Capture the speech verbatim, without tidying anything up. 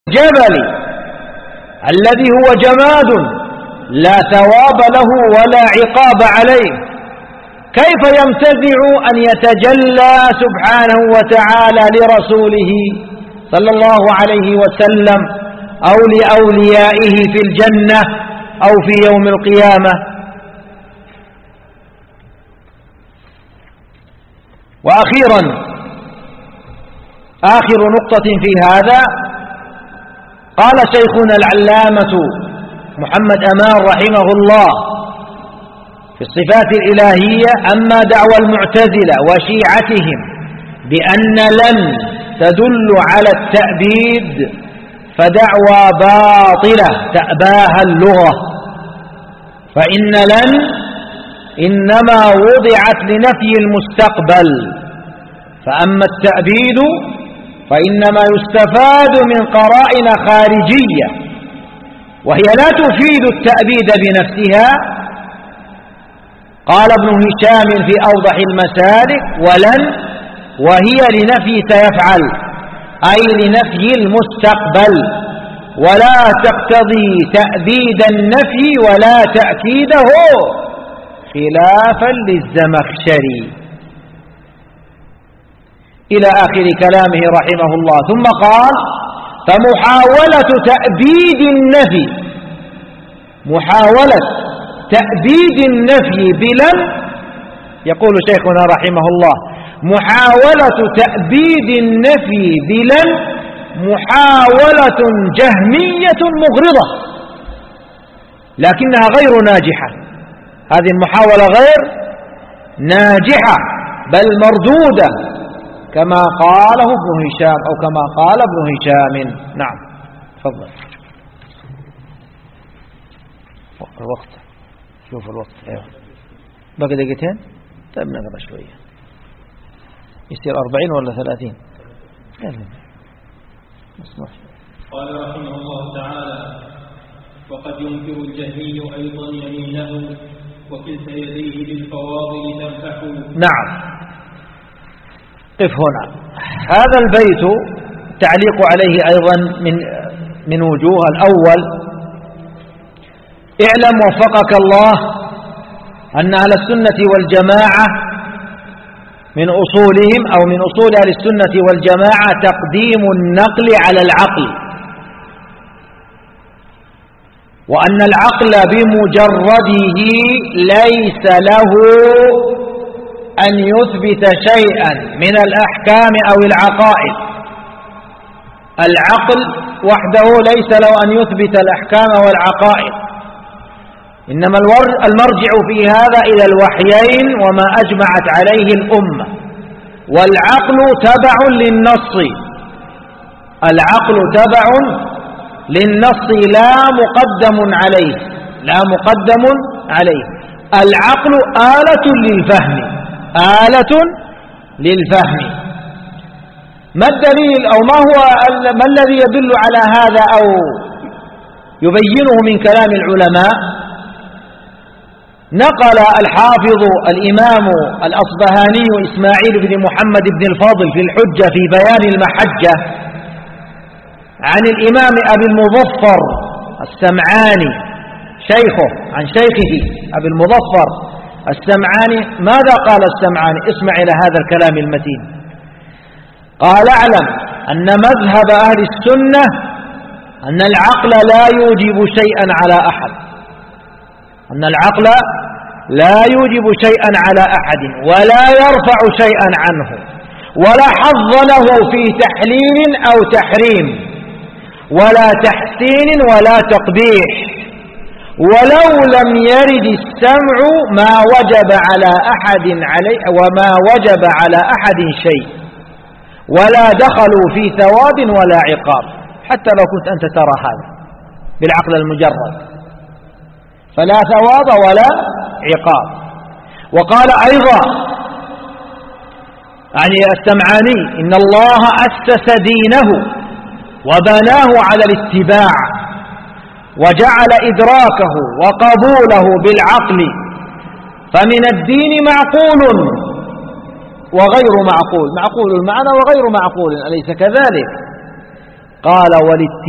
الجبل الذي هو جماد لا ثواب له ولا عقاب عليه، كيف يمتنع أن يتجلى سبحانه وتعالى لرسوله صلى الله عليه وسلم أو لأوليائه في الجنة أو في يوم القيامة؟ وأخيرا آخر نقطة في هذا، قال شيخنا العلامة محمد أمان رحمه الله في الصفات الإلهية: أما دعوى المعتزلة وشيعتهم بأن لن تدل على التأبيد فدعوى باطلة تأباها اللغة، فإن لن إنما وضعت لنفي المستقبل، فأما التأبيد فإنما يستفاد من قرائن خارجية، وهي لا تفيد التأبيد بنفسها. قال ابن هشام في أوضح المسالك: ولن وهي لنفي سيفعل، أي لنفي المستقبل، ولا تقتضي تأبيد النفي ولا تأكيده، خلافا للزمخشري، إلى آخر كلامه رحمه الله. ثم قال: فمحاولة تأبيد النفي محاولة تأبيد النفي بلن، يقول شيخنا رحمه الله: محاولة تأبيد النفي بلن محاولة جهمية مغرضة، لكنها غير ناجحة. هذه المحاولة غير ناجحة بل مردودة، كما قاله ابن هشام أو كما قال ابن هشام. نعم، تفضل. الوقت، شوف الوقت. ايوه، باقي دقيقتين. طيب نقرأ شوية، يصير أربعين ولا ثلاثين؟ مسموح. قال رحمه الله تعالى: وقد ينكر الجهمي أيضا يمينه وكلتا يديه بالفواضل تنفح. نعم، قف هنا. هذا البيت تعليق عليه أيضا من من وجوه. الأول: اعلم وفقك الله أن أهل السنة والجماعة من أصولهم أو من أصول أهل السنة والجماعة تقديم النقل على العقل، وأن العقل بمجرده ليس له أن يثبت شيئا من الأحكام أو العقائد. العقل وحده ليس له أن يثبت الأحكام والعقائد، إنما المرجع في هذا إلى الوحيين وما أجمعت عليه الأمة. والعقل تبع للنص، العقل تبع للنص لا مقدم عليه، لا مقدم عليه. العقل آلة للفهم، آلة للفهم. ما الدليل أو ما هو ما الذي يدل على هذا أو يبينه من كلام العلماء؟ نقل الحافظ الإمام الأصبهاني إسماعيل بن محمد بن الفاضل في الحجة في بيان المحجة عن الإمام أبي المظفر السمعاني شيخه، عن شيخه أبي المظفر السمعاني. ماذا قال السمعاني؟ اسمع إلى هذا الكلام المتين. قال: اعلم أن مذهب أهل السنة أن العقل لا يوجب شيئا على أحد، أن العقل لا يوجب شيئا على أحد ولا يرفع شيئا عنه ولا حظ له في تحليل أو تحريم ولا تحسين ولا تقبيح، ولو لم يرد السمع ما وجب على أحد عليه وما وجب على أحد شيء، ولا دخلوا في ثواب ولا عقاب، حتى لو كنت أنت ترى هذا بالعقل المجرد، فلا ثواب ولا عقاب. وقال أيضا يعني السمعاني: إن الله أسس دينه وبناه على الاتباع وجعل إدراكه وقبوله بالعقل، فمن الدين معقول وغير معقول، معقول المعنى وغير معقول، أليس كذلك؟ قال: والاتباع